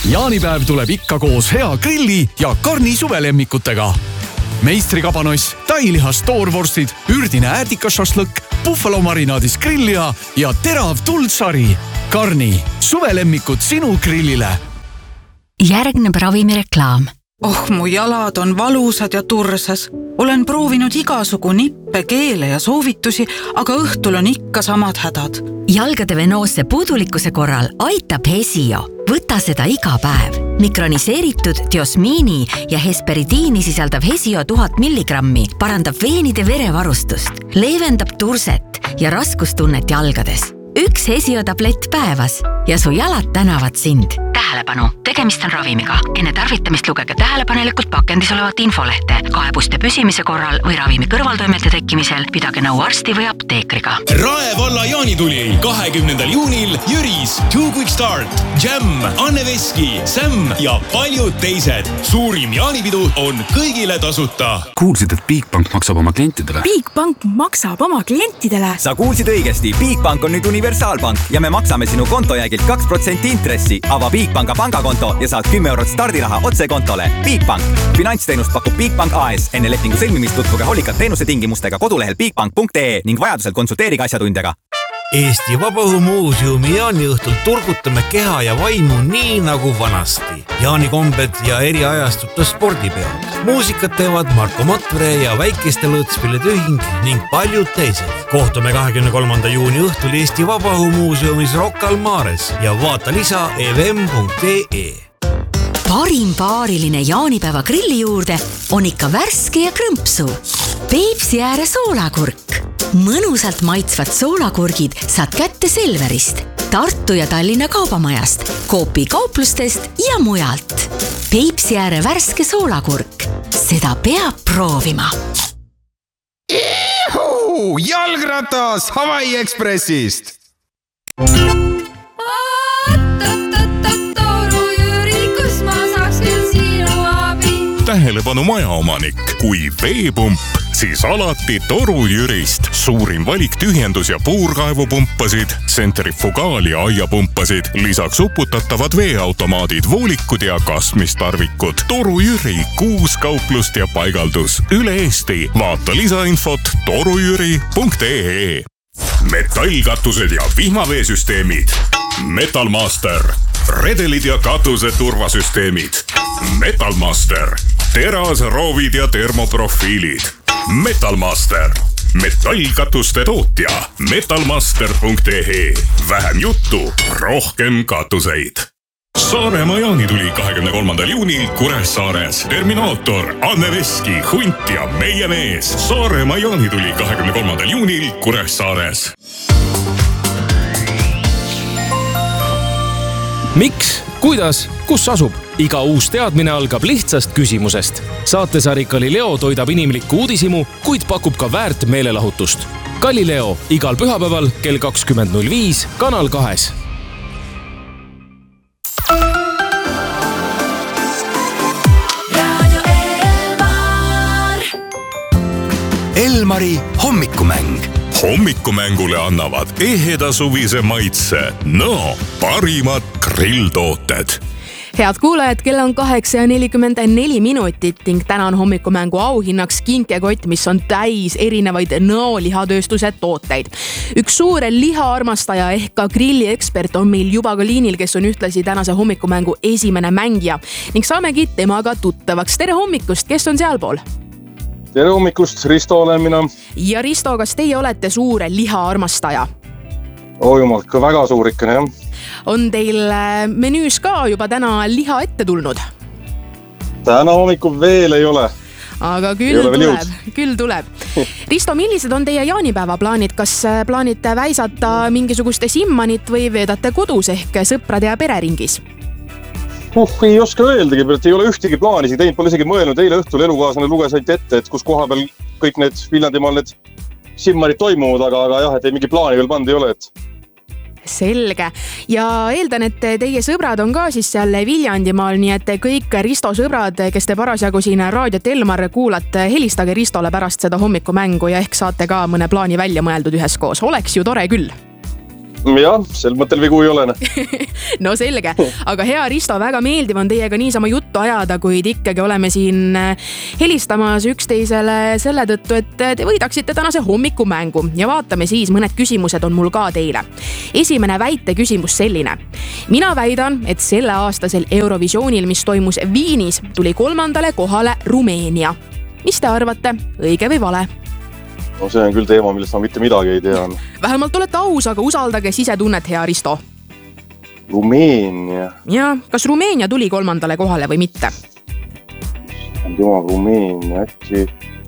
Jaanipäev tuleb ikka koos hea grilli ja Karni suvelemmikutega. Meistrikabanoss, tailihas toorvorstid, ürdine äärdikašašlõkk, buffalo marinaadis grillliha ja terav tuldsari. Karni, suvelemmikud sinu grillile. Järgneb ravimireklaam. Mu jalad on valusad ja tursas. Olen proovinud igasugu nippe, keele ja soovitusi, aga õhtul on ikka samad hädad. Jalgade venoosse puudulikkuse korral aitab Hesio. Võta seda iga päev. Mikroniseeritud diosmiini ja hesperidiini sisaldav Hesio 1000 milligrammi parandab veenide verevarustust, leevendab turset ja raskustunnet jalgades. Üks Hesio tablett päevas ja su jalad tänavad sind. Tähelepanu, tegemist on ravimiga. Enne tarvitamist lugege tähelepanelikult pakendis olevat infolehte. Kaebuste püsimise korral või ravimi kõrvaltoimete tekkimisel pidage nõu arsti või apteekriga. Rae valla jaanituli 20. juunil Jüris, Two Quick Start, Jam, Anne Veski, Sam ja paljud teised. Suurim jaanipidu on kõigile tasuta. Kuulsid, et Bigbank maksab oma klientidele? Bigbank maksab oma klientidele? Sa kuulsid õigesti. Bigbank on nüüd universaalpank ja me maksame sinu kontojäägilt 2% intressi. Ava Bigbanka pangakonto ja saad 10 eurot stardiraha otse kontole. Bigbank. Finantsteenust pakub Bigbank AS. Enne lepingu sõlmimist tutvuge hoolikalt teenuse tingimustega kodulehel bigbank.ee ning vajadusel konsulteerige asjatundjaga. Eesti Vabaõhumuuseumi jaaniõhtul turgutame keha ja vaimu nii nagu vanasti. Jaanikombed ja eri ajastute spordipeod. Muusikat teevad Marko Matvere ja Väikeste Lõõtspillide ühing ning paljud teised. Kohtume 23. juuni õhtul Eesti Vabaõhumuuseumis Rocca al Mares ja vaata lisa evm.ee. Parim paariline jaanipäeva grilli juurde on ikka värske ja krõmpsu. Peipsi ääre soolakurk. Mõnusalt maitsvad soolakurgid saad kätte Selverist, Tartu ja Tallinna kaubamajast, Coopi kauplustest ja mujalt. Peipsi ääre värske soolakurk. Seda peab proovima. Jalgratas Hawaii Expressist! Tähelepanu majaomanik, kui veepump, siis alati Toru Jürist. Suurim valik tühjendus- ja puurkaevupumpasid, tsentrifugaal- ja aiapumpasid, lisaks uputatavad veeautomaadid, voolikud ja kasmistarvikud. Toru Jüri, 6 kauplust ja paigaldus üle Eesti. Vaata lisainfot torujüri.ee. Metallkatused ja vihmaveesüsteemid. Metalmaster. Redelid ja katuse turvasüsteemid. Metalmaster. Terasroovid ja termoprofiilid. Metalmaster. Metallkatuste tootja. Metalmaster.ee. Vähem juttu, rohkem katuseid. Saaremaa jaanituli 23. juunil Kuressaares. Terminaator, Anne Veski, Hunt ja meie mees. Saaremaa jaanituli 23. juunil Kuressaares. Miks? Kuidas? Kus asub? Iga uus teadmine algab lihtsast küsimusest. Saatesari Galileo toidab inimlikku uudisimu, kuid pakub ka väärt meelelahutust. Galileo igal pühapäeval kell 20.05 Kanal 2. Elmari hommikumäng. Hommikumängule annavad eheda suvise maitse. Parimad grilltooted. Head kuulajad, kell on 8:44 ning täna on hommikumäängu auhinnaks kinkekott, mis on täis erinevaid lihatööstuse tooteid. Üks suur lihaarmastaja ehk ka grilliekspert on meil juba ka liinil, kes on ühtlasi tänase hommikumäängu esimene mängija ning saamegi temaga tuttavaks. Tere hommikust, kes on sealpool? Tere hommikust, Risto olen mina. Ja Risto, kas teie olete suur lihaarmastaja? Jumal, väga suur ikka, jah. On teil menüüs ka juba täna liha ette tulnud? Täna hommikul veel ei ole. Aga küll tuleb. Risto, millised on teie jaanipäevaplaanid? Kas plaanite väisata mingisugust simmanit või veedate kodus ehk sõprade ja pereringis? Ei oska öeldagi, et ei ole ühtegi plaani teinud, pole isegi mõelnud. Eile õhtul elukaaslane luges ainult ette, et kus koha peal kõik need Viljandimaal need simmarid toimuvad, aga jah, et ei mingi plaani veel pand ei ole. Selge. Ja eeldan, et teie sõbrad on ka siis seal Viljandimaal, nii et kõik Risto sõbrad, kes te parasjagu siin raadiot Elmar kuulate, helistage Ristole pärast seda hommikumängu ja ehk saate ka mõne plaani välja mõeldud üheskoos. Oleks ju tore küll. jah, sel mõttel vigu ei ole. No selge, aga hea Risto, väga meeldiv on teiega niisama juttu ajada, kuid ikkagi oleme siin helistamas üksteisele selle tõttu, et te võidaksite tänase hommikumängu ja vaatame siis, mõned küsimused on mul ka teile. Esimene väite küsimus selline. Mina väidan, et selle aastasel Eurovisioonil, mis toimus Viinis, tuli 3. kohale Rumeenia. Mis te arvate, õige või vale? No see on küll teema, millest ma mitte midagi ei tea. Vähemalt olete aus, aga usaldage sisetunnet, hea Risto. Rumeenia. Ja, kas Rumeenia tuli 3. kohale või mitte? Tema Rumeenia, äkki...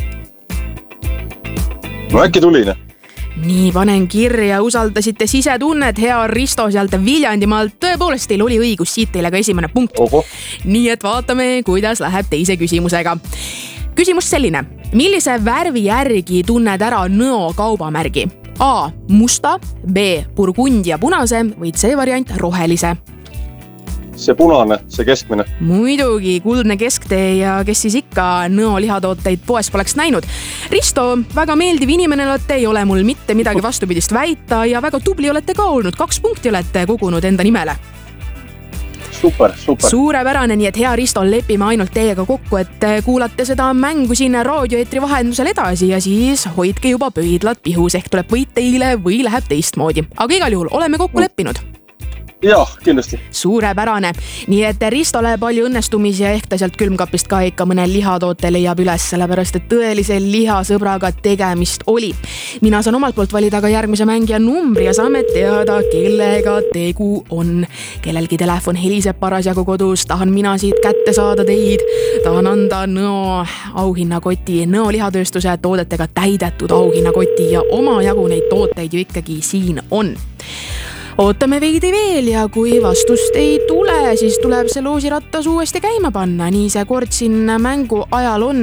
No äkki tuli, ne? Nii, panen kirja, usaldasite sisetunnet, hea Risto sealt Viljandimaalt. Tõepoolest, teil oli õigus, siit teile ka esimene punkt. Oho. Nii et vaatame, kuidas läheb teise küsimusega. Küsimus selline. Millise värvi järgi tunned ära nõo kaubamärgi? A. Musta, B. Burgundia punase või C variant rohelise? See punane, see keskmine. Muidugi, kuldne kesktee ja kes siis ikka nõo lihatooteid poes poleks näinud. Risto, väga meeldiv inimene olete, ei ole mul mitte midagi vastupidist väita ja väga tubli olete ka olnud. 2 punkti olete kogunud enda nimele. Super. Suurepärane, nii et hea Risto, lepime ainult teiega kokku, et kuulate seda mängu siin raadioeetri vahendusel edasi ja siis hoidke juba pöidlad pihus, ehk tuleb võit teile või läheb teistmoodi. Aga igal juhul oleme kokku leppinud. Jah, kindlasti. Suurepärane. Nii et Ristole palju õnnestumisi ja ehk ta sealt külmkapist ka ikka mõne lihatoote leiab üles, sellepärast et tõelise lihasõbraga tegemist oli. Mina saan omalt poolt valida ka järgmise mängija numbri ja saame teada, kellega tegu on. Kellelgi telefon heliseb parasjagu kodus, tahan mina siit kätte saada teid. Tahan anda nõo auhinnakoti, nõo lihatööstuse toodetega täidetud auhinnakoti ja omajagu neid tooteid ju ikkagi siin on. Ootame veidi veel ja kui vastust ei tule, siis tuleb see loosirattas uuesti käima panna. Nii see kord siin mängu ajal on.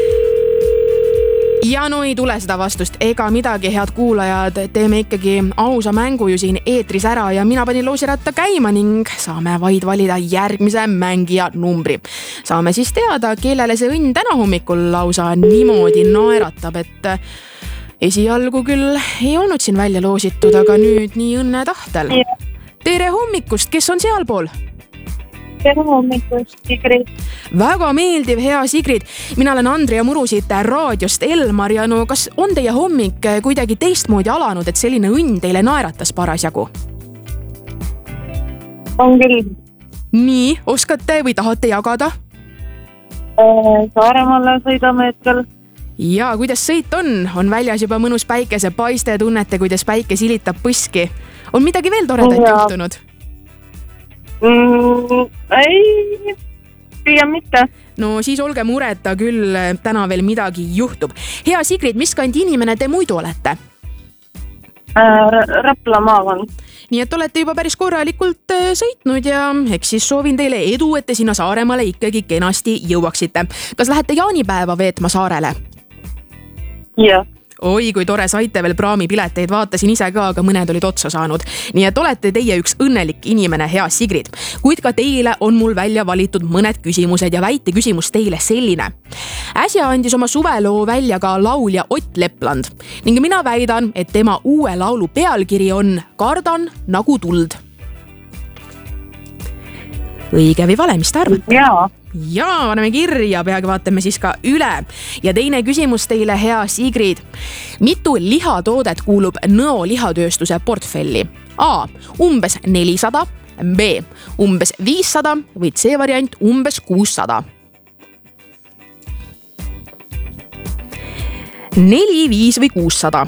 Ja no ei tule seda vastust. Ega midagi, head kuulajad, teeme ikkagi ausa mängu ju siin eetris ära ja mina panin loosiratta käima ning saame vaid valida järgmise mängija numbri. Saame siis teada, kellele see õnn täna hommikul lausa niimoodi naeratab, et... Esialgu küll ei olnud siin välja loositud, aga nüüd nii õnne tahtel. Tere hommikust, kes on sealpool? Tere hommikust, Sigrid. Väga meeldiv, hea Sigrid. Mina olen Andrea Muru siit raadiost Elmar ja no kas on teie hommik kuidagi teistmoodi alanud, et selline õnn teile naeratas parasjagu? On küll. Nii, oskate või tahate jagada? Saaremaale sõidame hetkel. Ja kuidas sõit on? On väljas juba mõnus päikesepaiste, tunnete, kuidas päike silitab põski. On midagi veel toredat juhtunud? Ei, pigem mitte. No siis olge mureta, küll täna veel midagi juhtub. Hea Sigrid, mis kandi inimene te muidu olete? Rapla maakond. Nii et olete juba päris korralikult sõitnud ja eks siis soovin teile edu, et te sinna Saaremaale ikkagi kenasti jõuaksite. Kas lähete jaanipäeva veetma Saarele? Jah. Oi, kui tore, saite veel praamipileteid, vaatasin ise ka, aga mõned olid otsa saanud. Nii et olete teie üks õnnelik inimene, hea Sigrid. Kuid ka teile on mul välja valitud mõned küsimused ja väite küsimus teile selline. Äsja andis oma suveloo välja ka laulja Ott Lepland ning mina väidan, et tema uue laulu pealkiri on Kardan nagu tuld. Õige või vale, mis te arvate? Jaa. Jaa, paneme kirja, peagi vaatame siis ka üle. Ja teine küsimus teile, hea Sigrid. Mitu lihatoodet kuulub nõo lihatööstuse portfelli? A. Umbes 400, B. Umbes 500 või C variant umbes 600? 4, 5 või 600?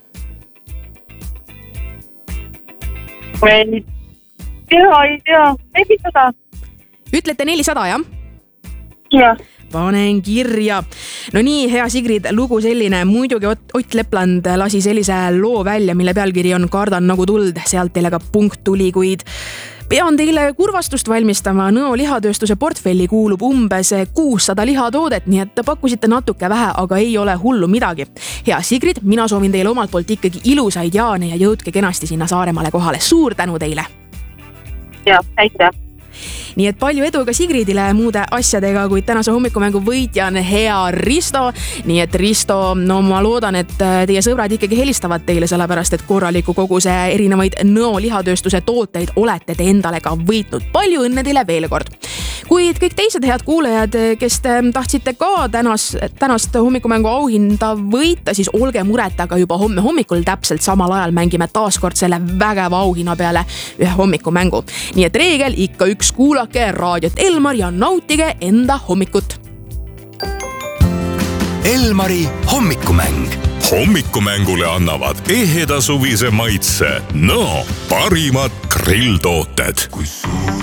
Ei tea. 400. Ütlete 400, jah? Jah. Panen kirja. No nii, hea Sigrid, lugu selline. Muidugi Ott Lepland lasi sellise loo välja, mille pealkiri on Kardan nagu tuld. Sealt teile ka punkt tuli, kuid pean teile kurvastust valmistama. Nõo lihatööstuse portfelli kuulub umbes 600 lihatoodet, nii et pakkusite natuke vähe, aga ei ole hullu midagi. Hea Sigrid, mina soovin teile omalt poolt ikkagi ilusaid jaane ja jõudke kenasti sinna Saaremaale kohale. Suur tänu teile! Jah, aitäh! nii et palju edu ka Sigridile muude asjadega, kuid tänase hommikumäängu võitja on hea Risto. Nii et Risto, no ma loodan, et teie sõbrad ikkagi helistavad teile, sellepärast et korraliku koguse erinevaid nõolihatööstuse tooteid olete te endale ka võitnud. Palju õnne teile veel kord. Kuid kõik teised head kuulajad, kes te tahtsite ka tänast hommikumängu auhinda võita, siis olge mureta, aga juba homme hommikul täpselt samal ajal mängime taaskord selle vägeva auhinna peale ühe hommikumängu. Nii et reegel ikka üks, kuulake raadiot Elmar ja nautige enda hommikut. Elmari hommikumäng. Hommikumängule annavad eheda suvise maitse. No, parimad grilltooted.